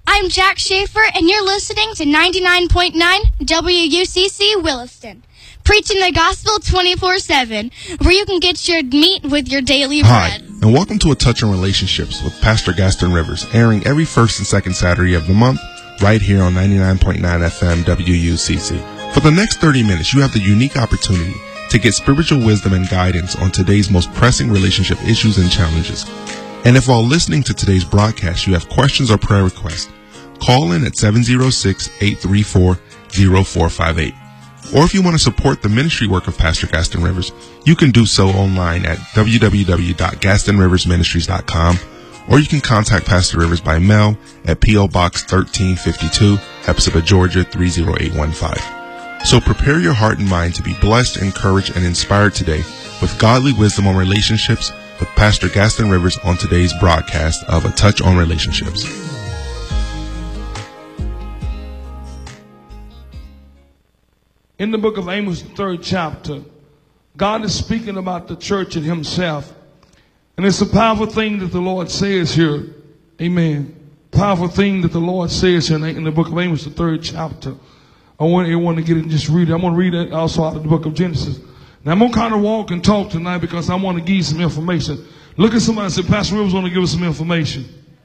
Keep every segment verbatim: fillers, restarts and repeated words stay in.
I'm Jack Schaefer, and you're listening to ninety-nine point nine W U C C Williston, preaching the gospel twenty-four seven, where you can get your meat with your daily bread. Hi, and welcome to A Touch on Relationships with Pastor Gaston Rivers, airing every first and second Saturday of the month, right here on ninety-nine point nine F M W U C C. For the next thirty minutes, you have the unique opportunity to get spiritual wisdom and guidance on today's most pressing relationship issues and challenges. And if while listening to today's broadcast you have questions or prayer requests, call in at seven oh six, eight three four, oh four five eight. Or if you want to support the ministry work of Pastor Gaston Rivers, you can do so online at w w w dot gaston rivers ministries dot com, or you can contact Pastor Rivers by mail at P O Box thirteen fifty-two, Hepzibah, Georgia three oh eight one five. So prepare your heart and mind to be blessed, encouraged, and inspired today with godly wisdom on relationships with Pastor Gaston Rivers on today's broadcast of A Touch on Relationships. In the book of Amos, the third chapter, God is speaking about the church and himself. And it's a powerful thing that the Lord says here. Amen. Powerful thing that the Lord says here in the book of Amos, the third chapter. I want everyone to get it and just read it. I'm going to read it also out of the book of Genesis. Now, I'm going to kind of walk and talk tonight because I want to give you some information. Look at somebody and say, Pastor Rivers want to give us some information.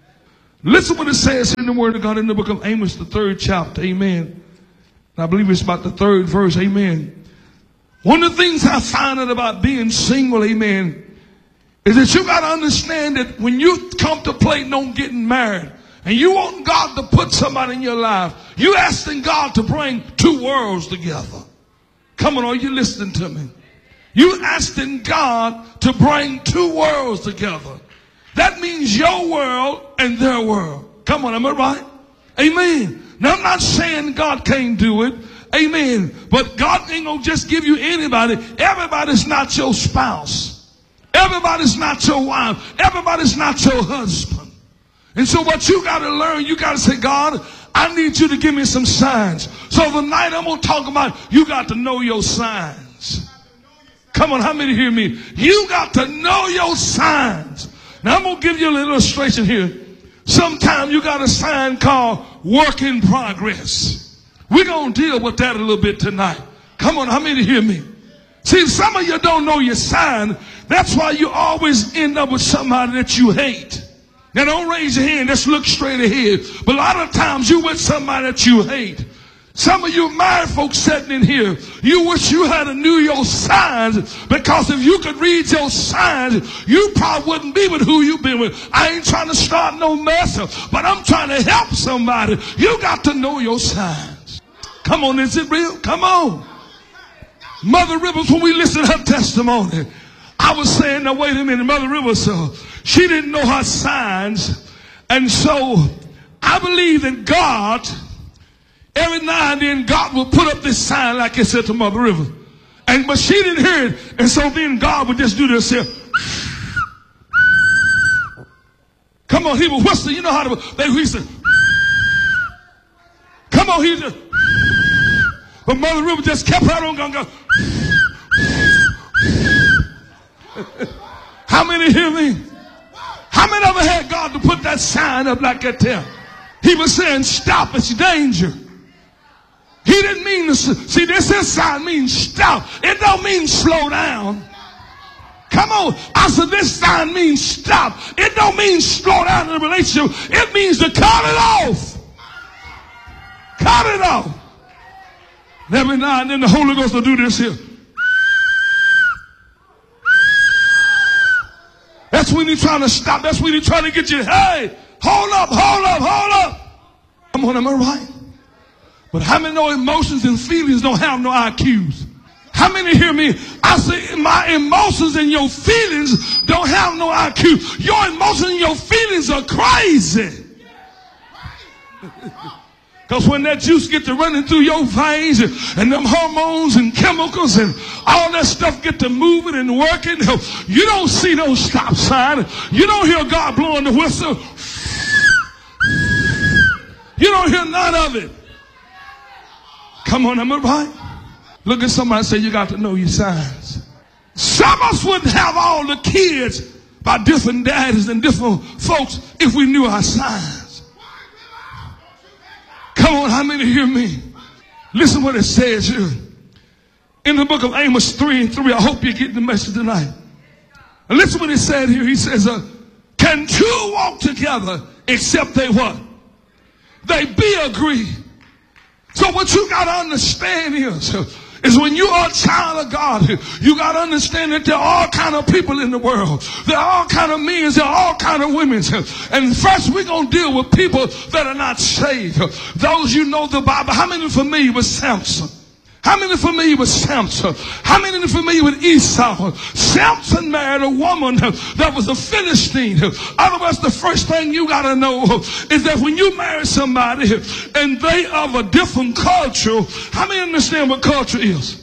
Listen what it says in the Word of God in the book of Amos, the third chapter. Amen. And I believe it's about the third verse. Amen. One of the things I find out about being single, amen, is that you got to understand that when you contemplate on getting married and you want God to put somebody in your life, you asking God to bring two worlds together. Come on, are you listening to me? You asking God to bring two worlds together. That means your world and their world. Come on, am I right? Amen. Now, I'm not saying God can't do it. Amen. But God ain't going to just give you anybody. Everybody's not your spouse. Everybody's not your wife. Everybody's not your husband. And so what you got to learn, you got to say, God, I need you to give me some signs. So tonight I'm going to talk about you got to know your signs. Come on, how many hear me? You got to know your signs. Now I'm going to give you an illustration here. Sometimes you got a sign called work in progress. We're going to deal with that a little bit tonight. Come on, how many hear me? See, some of you don't know your sign. That's why you always end up with somebody that you hate. Now, don't raise your hand. Just look straight ahead. But a lot of times you with somebody that you hate. Some of you married folks sitting in here, you wish you had a knew your signs, because if you could read your signs, you probably wouldn't be with who you've been with. I ain't trying to start no mess, but I'm trying to help somebody. You got to know your signs. Come on, is it real? Come on. Mother Rivers, when we listen to her testimony, I was saying, now wait a minute, Mother Rivers, uh, she didn't know her signs. And so I believe that God, every now and then, God will put up this sign like it said to Mother River. And but she didn't hear it. And so then God would just do this here. Come on, he would whistle. You know how to, they he said, come on, he just, but Mother River just kept right on going, go. How many hear me? How many ever had God to put that sign up like that there? He was saying, stop, it's danger. He didn't mean to, see, this is sign means stop. It don't mean slow down. Come on. I said, this sign means stop. It don't mean slow down in a relationship. It means to cut it off. Cut it off. And every now and then the Holy Ghost will do this here. That's when he's trying to stop. That's when he's trying to get you. Hey, hold up, hold up, hold up. Come on, am I right? But how many know emotions and feelings don't have no I Qs? How many hear me? I say my emotions and your feelings don't have no I Q. Your emotions and your feelings are crazy. Because when that juice get to running through your veins and, and them hormones and chemicals and all that stuff get to moving and working, you don't see no stop sign. You don't hear God blowing the whistle. You don't hear none of it. Come on, am I right? Look at somebody and say, you got to know your signs. Some of us wouldn't have all the kids by different daddies and different folks if we knew our signs. Come on, how many hear me? Listen what it says here. In the book of Amos three and three, I hope you get the message tonight. And listen what it said here. He says, uh, can two walk together except they what? They be agreed. So what you got to understand is, is when you are a child of God, you got to understand that there are all kind of people in the world. There are all kind of men. There are all kind of women. And first we're going to deal with people that are not saved. Those you know the Bible. How many are familiar with Samson? How many are familiar with Samson? How many are familiar with Esau? Samson married a woman that was a Philistine. Otherwise, the first thing you got to know is that when you marry somebody and they of a different culture, how many understand what culture is?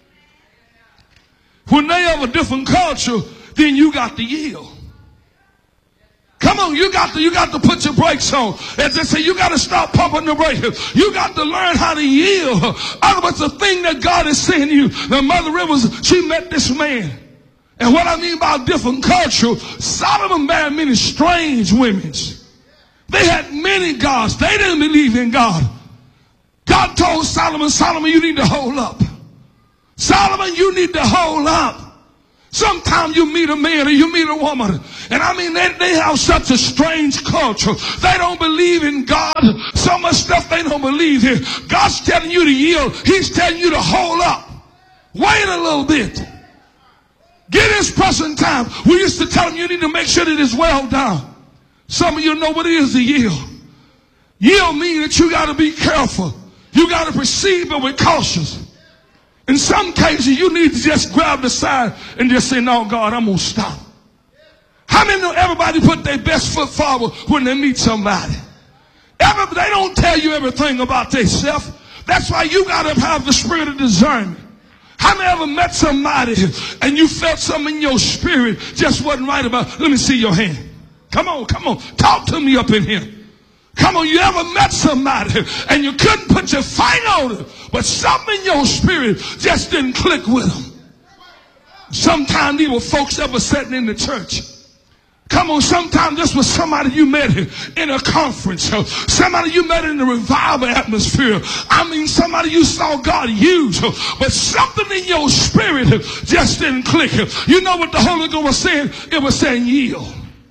When they of a different culture, then you got to yield. Come on, you got to, you got to put your brakes on. As they say, you got to stop pumping the brakes. You got to learn how to yield. Otherwise, the thing that God is saying to you, the Mother Rivers, she met this man. And what I mean by different culture, Solomon married many strange women. They had many gods. They didn't believe in God. God told Solomon, Solomon, you need to hold up. Solomon, you need to hold up. Sometimes you meet a man or you meet a woman, and I mean, they, they have such a strange culture. They don't believe in God. So much stuff they don't believe in. God's telling you to yield. He's telling you to hold up. Wait a little bit. Get this person time. We used to tell them you need to make sure that it's well done. Some of you know what it is to yield. Yield means that you got to be careful. You got to proceed, but with caution. In some cases, you need to just grab the side and just say, no, God, I'm going to stop. How many know everybody put their best foot forward when they meet somebody? Every, they don't tell you everything about themselves. That's why you got to have the spirit of discernment. How many ever met somebody and you felt something in your spirit just wasn't right about? Let me see your hand. Come on, come on. Talk to me up in here. Come on, you ever met somebody and you couldn't put your finger on it, but something in your spirit just didn't click with them? Sometimes these were folks that were sitting in the church. Come on, sometimes this was somebody you met in a conference, somebody you met in a revival atmosphere. I mean, somebody you saw God use, but something in your spirit just didn't click. You know what the Holy Ghost was saying? It was saying yield.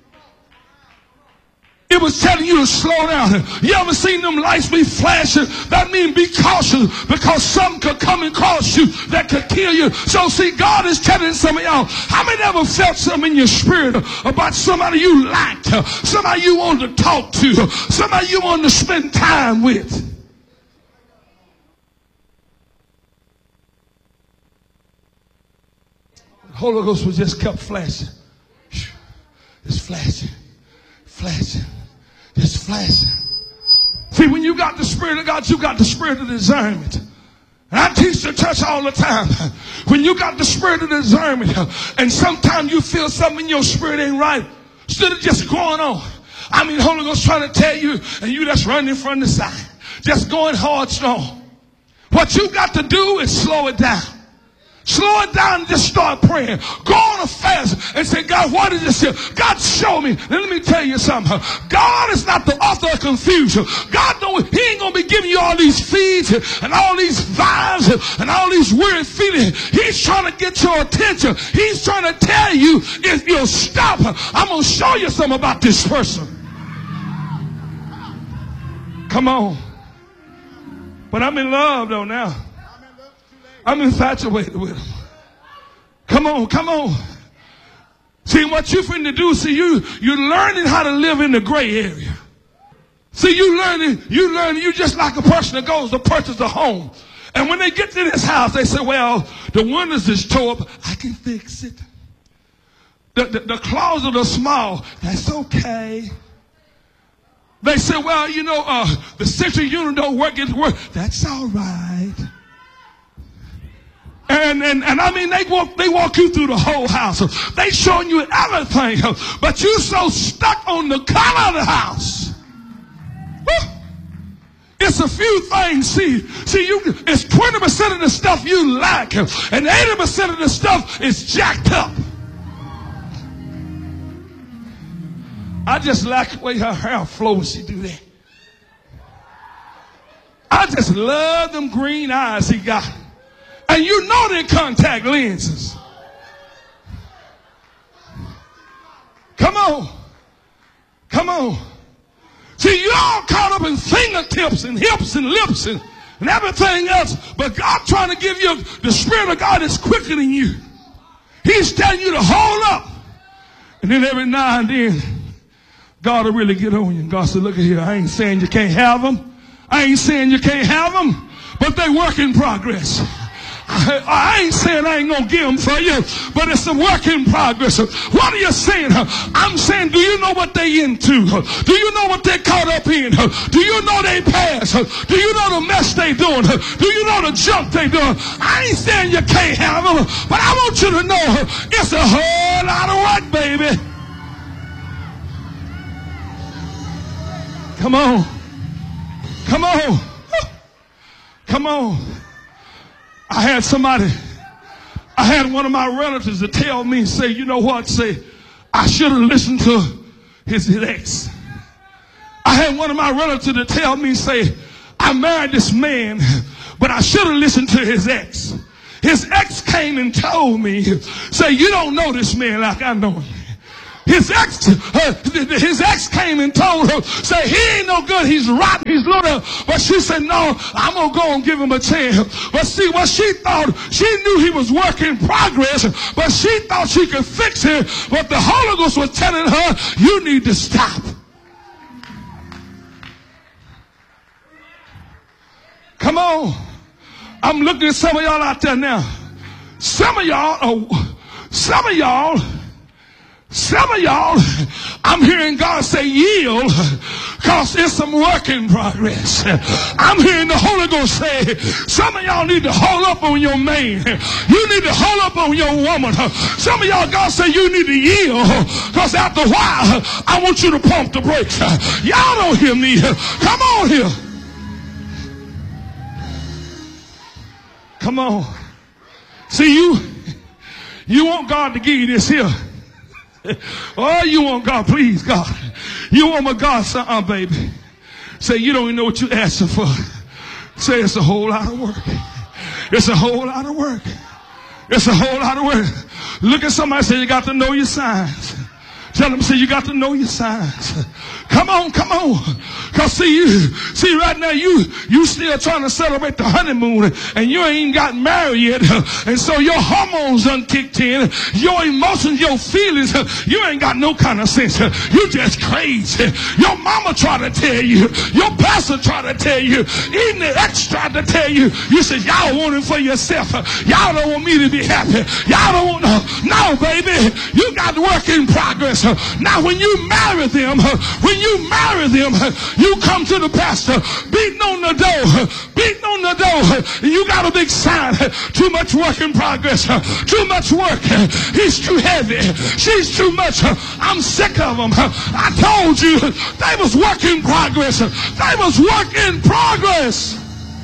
It was telling you to slow down. You ever seen them lights be flashing? That means be cautious, because something could come and cross you that could kill you. So see, God is telling some of y'all, how many ever felt something in your spirit about somebody you liked, somebody you wanted to talk to, somebody you wanted to spend time with? The Holy Ghost was just kept flashing. It's flashing, flashing. It's flashing. See, when you got the Spirit of God, you got the Spirit of discernment. And I teach the church all the time. When you got the Spirit of discernment, and sometimes you feel something in your spirit ain't right, instead of just going on. I mean, Holy Ghost trying to tell you, and you just running from the side, just going hard strong. What you got to do is slow it down. Slow it down and just start praying. Go on a fast and say, God, what is this here? God, show me. Now, let me tell you something. God is not the author of confusion. God don't, he ain't going to be giving you all these feeds and all these vibes and all these weird feelings. He's trying to get your attention. He's trying to tell you, if you'll stop, I'm going to show you something about this person. Come on. But I'm in love though now. I'm infatuated with him. Come on, come on. See, what you're finna do, see, you, you're learning how to live in the gray area. See, you learning, you learning, you just like a person that goes to purchase a home. And when they get to this house, they say, well, the windows is tore up. I can fix it. The, the, the closet is small. That's okay. They say, well, you know, uh, the central unit don't work. It's work. That's all right. And, and, and I mean, they walk, they walk you through the whole house. They showing you everything, but you so stuck on the color of the house. Woo. It's a few things. See, see, you, it's twenty percent of the stuff you like, and eighty percent of the stuff is jacked up. I just like the way her hair flows when she do that. I just love them green eyes he got. And you know they're contact lenses. Come on. Come on. See, you're all caught up in fingertips and hips and lips and, and everything else. But God trying to give you the Spirit of God is quicker than you. He's telling you to hold up. And then every now and then, God will really get on you. And God said, look at here. I ain't saying you can't have them. I ain't saying you can't have them. But they work in progress. I, I ain't saying I ain't going to give them for you, but it's a work in progress. What are you saying? I'm saying, do you know what they into? Do you know what they're caught up in? Do you know they pass? Do you know the mess they doing? Do you know the junk they doing? I ain't saying you can't have them, but I want you to know it's a whole lot of work, baby. Come on. Come on. Come on. I had somebody, I had one of my relatives to tell me, say, you know what, say, I should have listened to his, his ex. I had one of my relatives to tell me, say, I married this man, but I should have listened to his ex. His ex came and told me, say, you don't know this man like I know him. His ex, uh, his ex came and told her, say, he ain't no good, he's rotten, he's little. But she said, no, I'm going to go and give him a chance. But see, what she thought, she knew he was work in progress, but she thought she could fix him. But the Holy Ghost was telling her, you need to stop. Come on. I'm looking at some of y'all out there now. Some of y'all, are, some of y'all, Some of y'all, I'm hearing God say yield because it's some work in progress. I'm hearing the Holy Ghost say some of y'all need to hold up on your man. You need to hold up on your woman. Some of y'all, God say you need to yield because after a while, I want you to pump the brakes. Y'all don't hear me. Come on here. Come on. See, you, you want God to give you this here. Oh, you want God, please, God. You want my God, son, uh, baby. Say, you don't even know what you're asking for. Say, it's a whole lot of work. It's a whole lot of work. It's a whole lot of work. Look at somebody, say, you got to know your signs. Tell them, say, you got to know your signs. Come on, come on. Because see, you, see right now, you, you still trying to celebrate the honeymoon and you ain't got married yet. And so your hormones done kicked in. Your emotions, your feelings, you ain't got no kind of sense. You just crazy. Your mama tried to tell you. Your pastor tried to tell you. Even the ex tried to tell you. You said, y'all want it for yourself. Y'all don't want me to be happy. Y'all don't want no. No, baby. You got work in progress. Now, when you marry them, when you marry them, you come to the pastor, beating on the door, beating on the door, and you got a big sign, too much work in progress, too much work, he's too heavy, she's too much, I'm sick of them. I told you, they was work in progress, they was work in progress.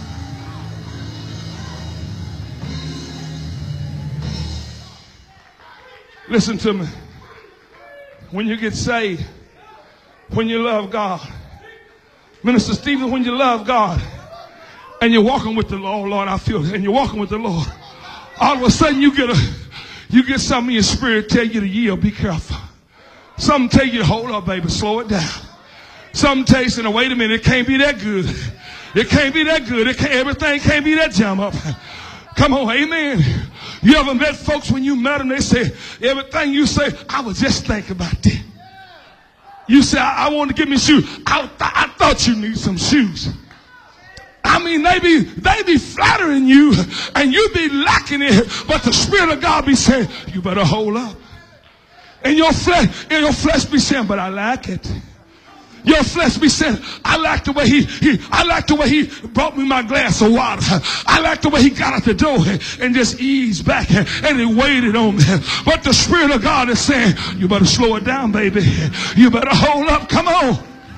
Listen to me. When you get saved, when you love God, Minister Stephen, when you love God and you're walking with the Lord, Lord, I feel it, and you're walking with the Lord, all of a sudden you get a, you get something in your spirit tell you to yield, be careful. Some tell you to hold up, baby, slow it down. Some tell you, no, wait a minute, it can't be that good. It can't be that good. It can't, everything can't be that jam up. Come on, amen. You ever met folks when you met them, they say, everything you say, I was just thinking about that. You say, I, I want to give me shoes. I, th- I thought you need some shoes. I mean, they be, they be flattering you and you be lacking it, but the Spirit of God be saying, you better hold up. And your flesh, and your flesh be saying, but I like it. Your flesh be saying, I like the way he, he, I like the way he brought me my glass of water. I like the way he got out the door and just eased back and he waited on me. But the Spirit of God is saying, you better slow it down, baby. You better hold up. Come on.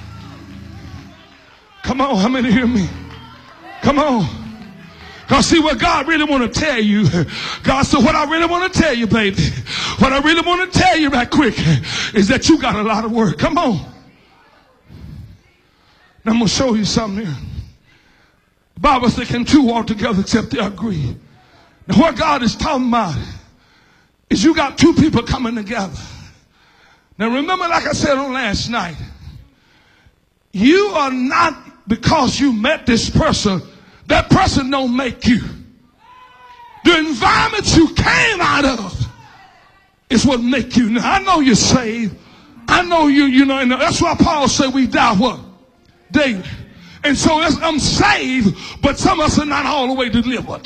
Come on. How many hear me? Come on. Because see what God really want to tell you. God said, what I really want to tell you, baby, what I really want to tell you right quick is that you got a lot of work. Come on. Now I'm going to show you something here. Bible says, can two walk together except they agree? Now what God is talking about is you got two people coming together. Now remember, like I said on last night, you are not, because you met this person, that person don't make you. The environment you came out of is what make you. Now I know you're saved. I know you, you know, and that's why Paul said we die what? Daily. And so I'm saved, but some of us are not all the way delivered.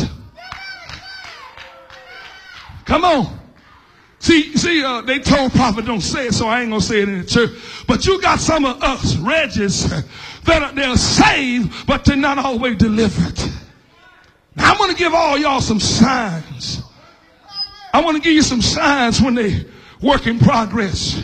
Come on. See, see, uh, they told prophet don't say it, so I ain't gonna say it in the church. But you got some of us, Regis, that are, they're saved, but they're not all the way delivered. Now I'm gonna give all y'all some signs. I want to give you some signs when they work in progress.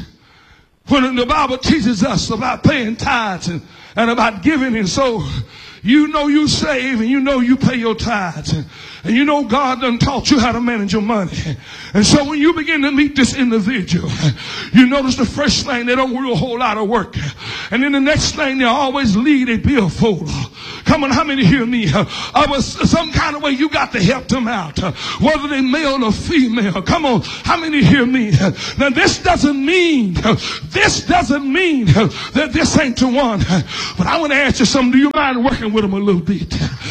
When the Bible teaches us about paying tithes and, and about giving, and so you know you save and you know you pay your tithes, and, and you know God done taught you how to manage your money. And so when you begin to meet this individual, you notice the first thing, they don't do a whole lot of work, and then the next thing, they always leave a billfold. Come on, how many hear me? I was some kind of way you got to help them out, whether they male or female. Come on, how many hear me? Now this doesn't mean this doesn't mean that this ain't the one, but I want to ask you something. Do you mind working with them a little bit?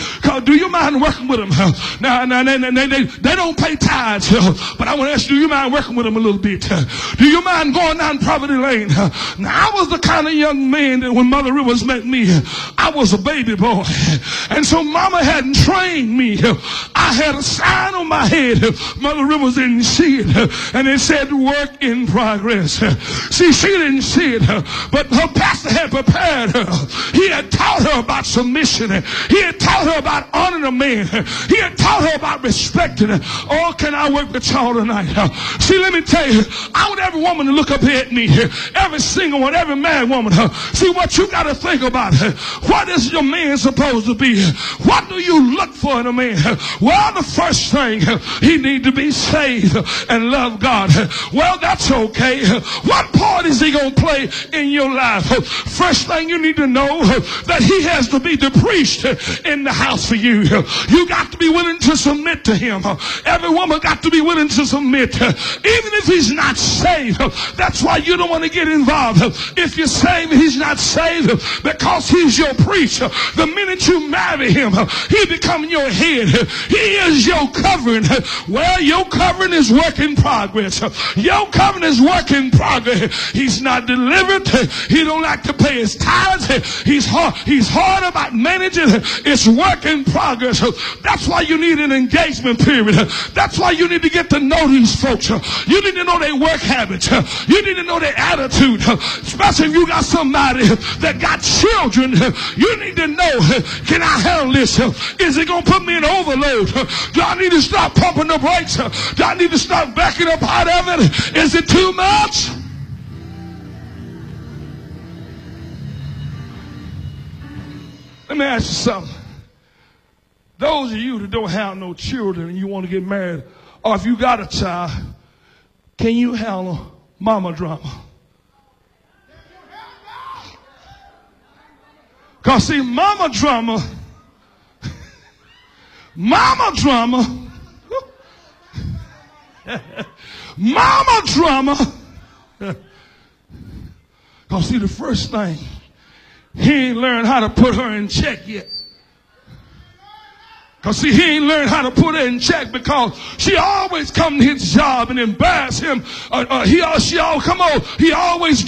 Do you mind working with them? Now, now they, they, they, they don't pay tithes, but I want to ask you, do you mind working with them a little bit? Do you mind going down Poverty Lane? Now I was the kind of young man that when Mother Rivers met me, I was a baby boy. And so mama hadn't trained me. I had a sign on my head. Mother Rivers didn't see it. And it said work in progress. See, she didn't see it. But her pastor had prepared her. He had taught her about submission. He had taught her about honoring a man. He had taught her about respecting her. Oh, can I work with y'all tonight? See, let me tell you, I want every woman to look up here at me. Every single one, every man, woman. See what you got to think about. What is your man supposed to be? What do you look for in a man? Well, the first thing, he need to be saved and love God. Well, that's okay. What part is he going to play in your life? First thing you need to know, that he has to be the priest in the house for you. You got to be willing to submit to him. Every woman got to be willing to submit. Even if he's not saved, that's why you don't want to get involved. If you're saved, he's not saved because he's your priest. The minute you marry him, he become your head. He is your covering. Well, your covering is work in progress. Your covering is work in progress. He's not delivered. He don't like to pay his tithes. He's hard, he's hard about managing. It's work in progress. That's why you need an engagement period. That's why you need to get to know these folks. You need to know their work habits. You need to know their attitude. Especially if you got somebody that got children, you need to know, can I handle this? Is it going to put me in overload? Do I need to start pumping the brakes? Do I need to start backing up out of it? Is it too much? Let me ask you something. Those of you that don't have no children and you want to get married, or if you got a child, can you handle mama drama? Because see, mama drama, mama drama, mama drama. Because see, the first thing, he ain't learned how to put her in check yet. Because see, he ain't learned how to put her in check because she always come to his job and embarrass him. Uh, uh, he, uh, she all come on. He always